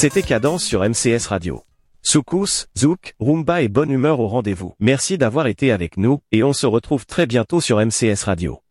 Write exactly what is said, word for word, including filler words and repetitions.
C'était Cadence sur M C S Radio. Soukous, zouk, rumba et bonne humeur au rendez-vous. Merci d'avoir été avec nous, et on se retrouve très bientôt sur M C S Radio.